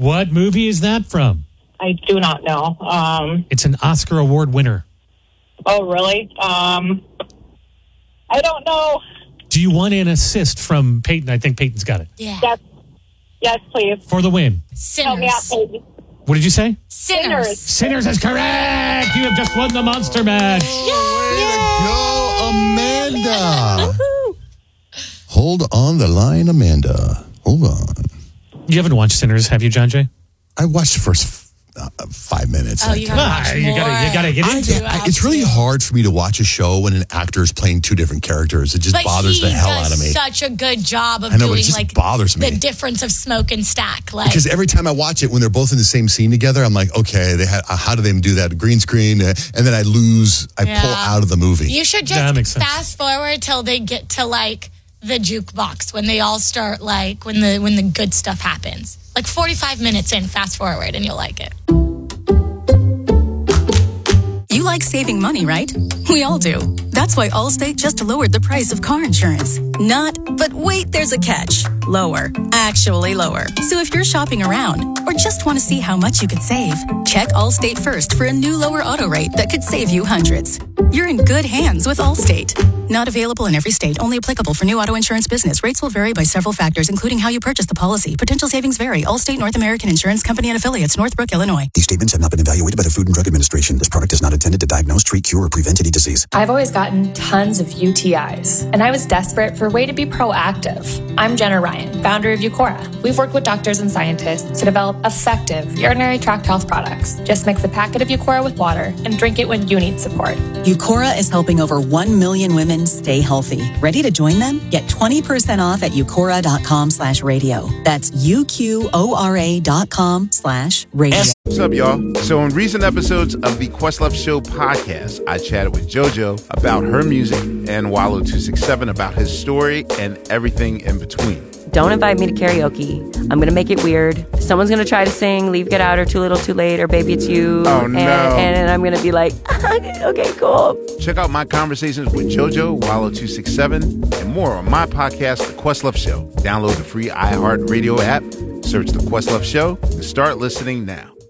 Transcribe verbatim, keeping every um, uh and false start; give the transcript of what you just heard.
What movie is that from? I do not know. Um, It's an Oscar Award winner. oh, really? Um, I don't know. Do you want an assist from Peyton? I think Peyton's got it. Yeah. Yes, yes, please. For the win. Help me out, Sinners. Peyton. What did you say? Sinners. Sinners is correct. You have just won the Monster Mash. Way to go, Amanda. Hold on the line, Amanda. Hold on. You haven't watched Sinners, have you, John Jay? I watched the first uh, five minutes. Oh, you gotta watch Ah, you more. gotta, you gotta get I, into it. I, it's really hard for me to watch a show when an actor is playing two different characters. It just But bothers he the hell does out of me. such a good job of I know, but doing it just like bothers me. the difference of Smoke and Stack. Like, Because every time I watch it, when they're both in the same scene together, I'm like, okay, they had, uh, how do they do that? Green screen, uh, and then I lose, I Yeah. pull out of the movie. you should That makes just sense. fast forward till they get to like the jukebox when they all start like when the when the good stuff happens. Like forty-five minutes in, fast forward, and you'll like it. You like saving money, right? We all do. That's why Allstate just lowered the price of car insurance. Not, but wait, there's a catch. Lower. Actually lower. So if you're shopping around or just want to see how much you could save, check Allstate first for a new lower auto rate that could save you hundreds. You're in good hands with Allstate. Not available in every state. Only applicable for new auto insurance business. Rates will vary by several factors, including how you purchase the policy. Potential savings vary. Allstate North American Insurance Company and affiliates, Northbrook, Illinois. These statements have not been evaluated by the Food and Drug Administration. This product is not intended to diagnose, treat, cure, or prevent any disease. I've always gotten tons of U T Is, and I was desperate for a way to be proactive. I'm Jenna Ryan, founder of Eucora. We've worked with doctors and scientists to develop effective urinary tract health products. Just mix a packet of Eucora with water and drink it when you need support. Eucora is helping over one million women stay healthy. Ready to join them? Get twenty percent off at eucora.com slash radio. That's U-Q-O-R-A dot com slash radio. What's up, y'all? So in recent episodes of the Questlove Show podcast, I chatted with JoJo about her music and Wallow two six seven about his story and everything in between. Don't invite me to karaoke. I'm going to make it weird. Someone's going to try to sing Leave, Get Out, or Too Little, Too Late, or Baby It's You. Oh, and, no. And, and I'm going to be like, okay, cool. Check out my conversations with JoJo, Wallow two six seven, and more on my podcast, The Questlove Show. Download the free iHeartRadio app, search The Questlove Show, and start listening now.